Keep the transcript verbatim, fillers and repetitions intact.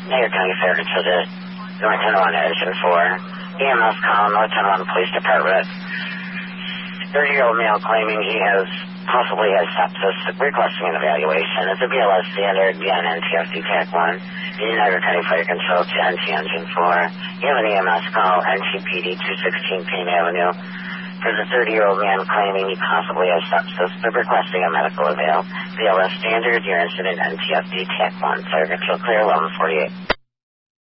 Nader County Fair to the North ten one Edison four. E M S call, North ten one Police Department. thirty-year-old male claiming he has possibly has sepsis, requesting an evaluation. It's a B L S standard, B N N T F D TAC one. United County Fire Control to N T Engine four. You have an E M S call, N T P D two sixteen Payne Avenue. There's a thirty-year-old man claiming he possibly has sepsis, but requesting a medical avail. B L S standard, your incident, N T F D TAC one. Fire Control clear, eleven forty-eight.